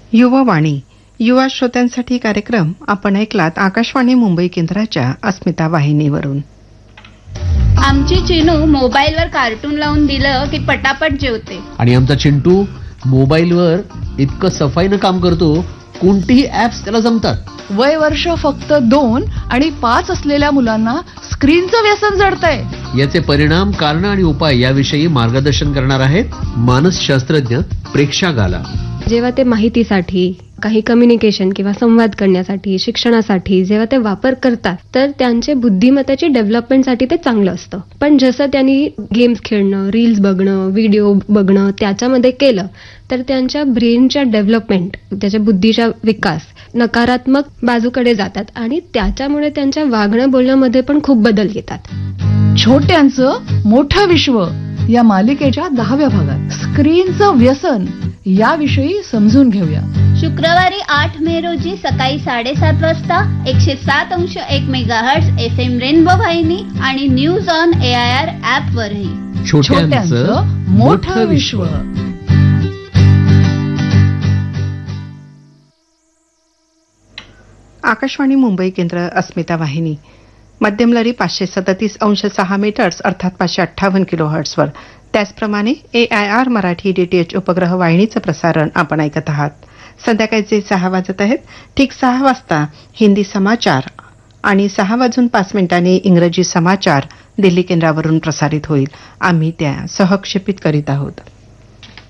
युवावाणी युवा श्रोत्यांसाठी कार्यक्रम आपण ऐकलात आकाशवाणी मुंबई केंद्राच्या अस्मिता वाहिनीवरून. आमची चिनू मोबाईलवर कार्टून लावून दिलं की पटापट जेवते. आणि आमचा चिंटू मोबाईलवर इतकं सफाईनं काम करतो, कोणतीही ऍप्स त्याला जमतात. वय वर्ष फक्त 2 आणि 5 असलेल्या मुलांना स्क्रीनचं व्यसन जडतंय. याचे परिणाम, कारण आणि उपाय याविषयी मार्गदर्शन करणार आहेत मानसशास्त्रज्ञ प्रेक्षा गाला. जेव्हा ते माहितीसाठी, काही कम्युनिकेशन किंवा संवाद करण्यासाठी, शिक्षणासाठी जेव्हा ते वापर करतात तर त्यांचे बुद्धिमत्तेची डेव्हलपमेंटसाठी ते चांगलं असतं. पण जसं त्यांनी गेम्स खेळणं, रील्स बघणं, व्हिडिओ बघणं त्याच्यामध्ये केलं तर त्यांच्या ब्रेनच्या डेव्हलपमेंट, त्याच्या बुद्धीचा विकास नकारात्मक बाजूकडे जातात आणि त्याच्यामुळे त्यांच्या वागणं बोलण्यामध्ये पण खूप बदल येतात. छोट्यांचं मोठं विश्व या मालिकेच्या 10व्या भागात स्क्रीनचं व्यसन याविषयी समजून घेऊया. शुक्रवारी 8 मे रोजी सकाळी 7:30 वाजता 107.1 मेगाहर्ट्झ FM रेनबो वाहिनी आणि न्यूज ऑन AIR ऍप वरही. छोट्यांचं मोठं विश्व. आकाशवाणी मुंबई केंद्र अस्मिता वाहिनी. मध्यम लहरी 537.6 मीटर्स अर्थात 558 किलोहर्ट्झवर. त्याचप्रमाणे AIR मराठी DTH उपग्रह वाहिनीचं प्रसारण आपण ऐकत आहात. संध्याकाळचे 6 वाजत आहेत. ठीक 6 वाजता हिंदी समाचार आणि 6:05 इंग्रजी समाचार दिल्ली केंद्रावरून प्रसारित होईल. आम्ही त्या सहक्षेपित करीत आहोत.